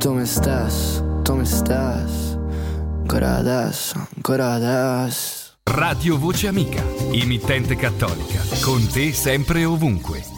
Tu me estás, ancora adesso. Radio Voce Amica, emittente cattolica, con te sempre e ovunque.